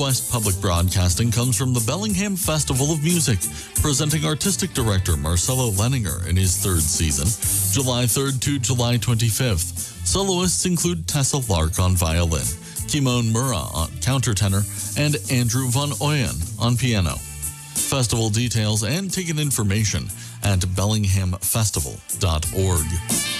West Public Broadcasting comes from the Bellingham Festival of Music, presenting Artistic Director Marcelo Leninger in his third season, July 3rd to July 25th. Soloists include Tessa Lark on violin, Kimon Mura on countertenor, and Andrew Van Oyen on piano. Festival details and ticket information at bellinghamfestival.org.